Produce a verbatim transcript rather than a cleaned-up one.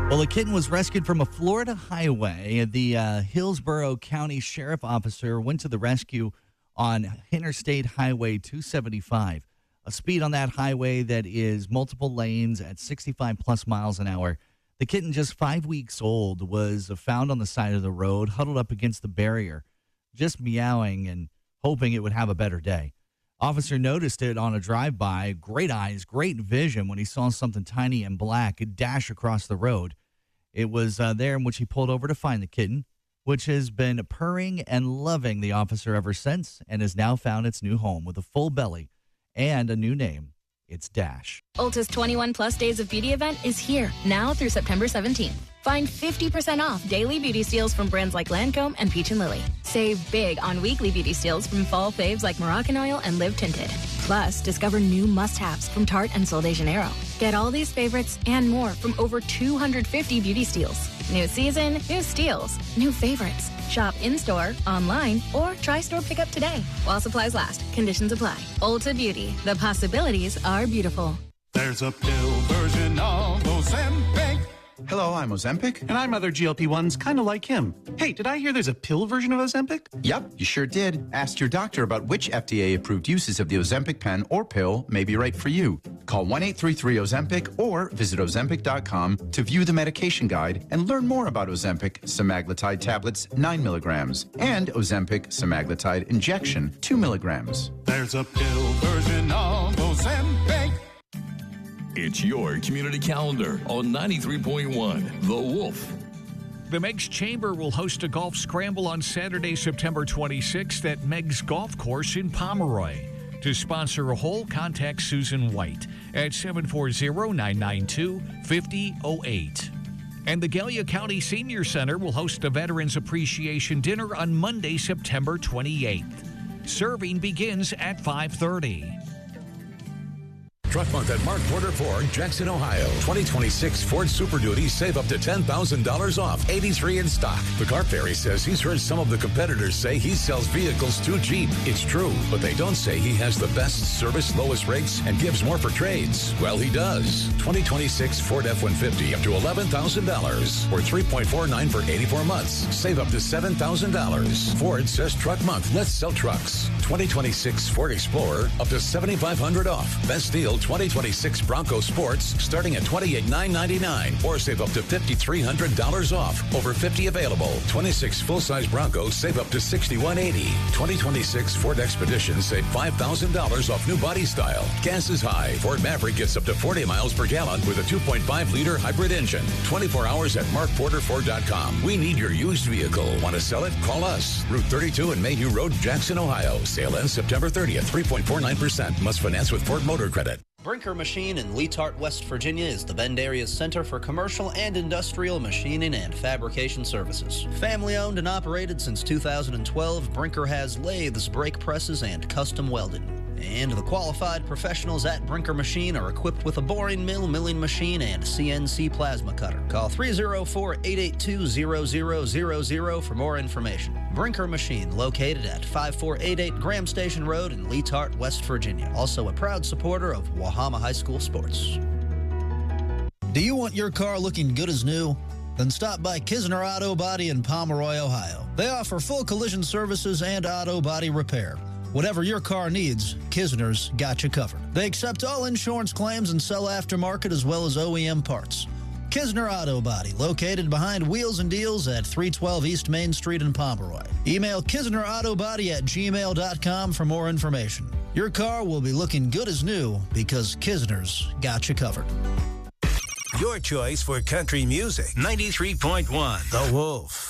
Well, a kitten was rescued from a Florida highway. The uh, Hillsborough County Sheriff Officer went to the rescue on Interstate Highway two seventy-five, a speed on that highway that is multiple lanes at sixty-five plus miles an hour. The kitten, just five weeks old, was found on the side of the road, huddled up against the barrier, just meowing and hoping it would have a better day. Officer noticed it on a drive-by. Great eyes, great vision when he saw something tiny and black dash across the road. It was uh, there in which he pulled over to find the kitten, which has been purring and loving the officer ever since and has now found its new home with a full belly and a new name. It's Dash. Ulta's twenty-one plus Days of Beauty event is here now through September seventeenth. Find fifty percent off daily beauty steals from brands like Lancome and Peach and Lily. Save big on weekly beauty steals from fall faves like Moroccan Oil and Live Tinted. Plus, discover new must-haves from Tarte and Sol de Janeiro. Get all these favorites and more from over two hundred fifty beauty steals. New season, new steals, new favorites. Shop in-store, online, or try store pickup today. While supplies last, conditions apply. Ulta Beauty. The possibilities are beautiful. There's a pill version of Ozempic. Hello, I'm Ozempic. And I'm other G L P ones kind of like him. Hey, did I hear there's a pill version of Ozempic? Yep, you sure did. Ask your doctor about which F D A-approved uses of the Ozempic pen or pill may be right for you. Call one eight three three Ozempic or visit Ozempic dot com to view the medication guide and learn more about Ozempic semaglutide tablets nine milligrams and Ozempic semaglutide injection two milligrams. There's a pill version of Ozempic. It's your community calendar on ninety-three point one The Wolf. The Meigs Chamber will host a golf scramble on Saturday, September twenty-sixth at Meigs Golf Course in Pomeroy. To sponsor a hole, contact Susan White at seven four zero, nine nine two, five zero zero eight. And the Gallia County Senior Center will host a Veterans Appreciation Dinner on Monday, September twenty-eighth. Serving begins at five thirty. Truck Month at Mark Porter Ford, Jackson, Ohio. twenty twenty-six Ford Super Duty, save up to ten thousand dollars off, eighty-three in stock. The Car Fairy says he's heard some of the competitors say he sells vehicles too cheap. It's true, but they don't say he has the best service, lowest rates, and gives more for trades. Well, he does. twenty twenty-six Ford F one fifty up to eleven thousand dollars or three point four nine for eighty-four months. Save up to seven thousand dollars. Ford says Truck Month. Let's sell trucks. twenty twenty-six Ford Explorer up to seventy-five hundred dollars off. Best deal twenty twenty-six Bronco Sports starting at twenty-eight thousand nine hundred ninety-nine dollars or save up to five thousand three hundred dollars off. Over fifty available. twenty-six full-size Broncos save up to six thousand one hundred eighty dollars. twenty twenty-six Ford Expedition save five thousand dollars off new body style. Gas is high. Ford Maverick gets up to forty miles per gallon with a two point five liter hybrid engine. twenty-four hours at mark porter ford dot com. We need your used vehicle. Want to sell it? Call us. Route thirty-two and Mayhew Road, Jackson, Ohio. Sale ends September thirtieth. three point four nine percent. Must finance with Ford Motor Credit. Brinker Machine in Leetart, West Virginia is the Bend area's center for commercial and industrial machining and fabrication services. Family owned and operated since two thousand twelve, Brinker has lathes, brake presses, and custom welding. And the qualified professionals at Brinker Machine are equipped with a boring mill, milling machine, and C N C plasma cutter. Call three oh four, eight eight two, zero zero zero zero for more information. Brinker Machine, located at five four eight eight Graham Station Road in Leetart, West Virginia. Also a proud supporter of Wahama High School sports. Do you want your car looking good as new? Then stop by Kisner Auto Body in Pomeroy, Ohio. They offer full collision services and auto body repair. Whatever your car needs, Kisner's got you covered. They accept all insurance claims and sell aftermarket as well as O E M parts. Kisner Auto Body, located behind Wheels and Deals at three twelve East Main Street in Pomeroy. Email kisnerautobody at gmail dot com for more information. Your car will be looking good as new because Kisner's got you covered. Your choice for country music. ninety-three point one The Wolf.